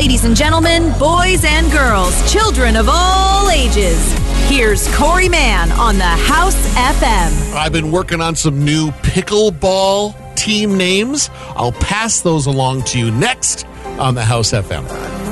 Ladies and gentlemen, boys and girls, children of all ages, here's Corey Mann on the House FM. I've been working on some new pickleball team names. I'll pass those along to you next on the House FM.